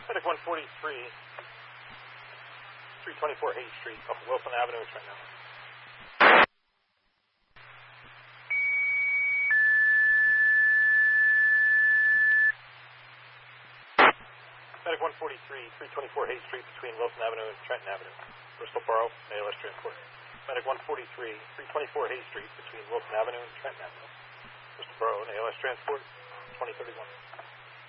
Medic 143, 324 Hayes Street, off of Wilson Avenue, Trenton Avenue. Medic 143, 324 Hayes Street, between Wilson Avenue and Trenton Avenue. Bristol Borough, ALS Transport. Medic 143, 324 Hayes Street, between Wilson Avenue and Trenton Avenue. Bristol Borough, ALS Transport, 2031.